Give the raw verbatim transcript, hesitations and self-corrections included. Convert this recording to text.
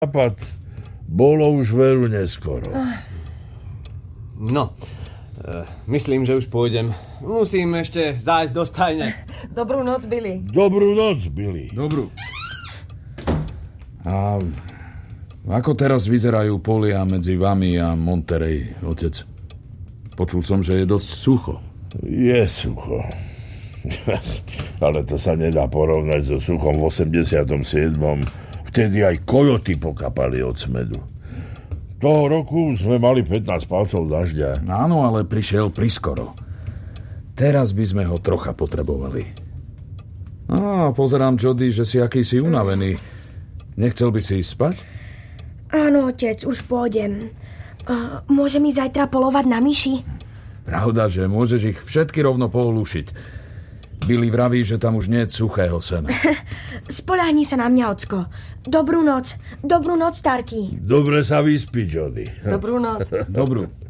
Nápad bolo už veru neskoro. No, e, myslím, že už pôjdem. Musím ešte zájsť do stajne. Dobrú noc, Billy. Dobrú noc, Billy. Dobrú. A ako teraz vyzerajú polia medzi vami a Monterey, otec? Počul som, že je dosť sucho. Je sucho. Ale to sa nedá porovnať so suchom v osemdesiatom siedmom. Vtedy aj kojoty pokapali od smedu. Toho roku sme mali pätnásť palcov dažďa. Áno, ale prišiel priskoro. Teraz by sme ho trocha potrebovali. Á, pozerám, Jody, že si akýsi unavený. Nechcel by si ísť spať? Áno, otec, už pôjdem. Uh, môžem ísť zajtra polovať na myši? Pravda, že môžeš ich všetky rovno pohlušiť. Billy vraví, že tam už nie je suchého sena. Spoľahni sa na mňa, ocko. Dobrú noc. Dobrú noc, Starky. Dobre sa vyspí, Jody. Dobrú noc. Dobrú.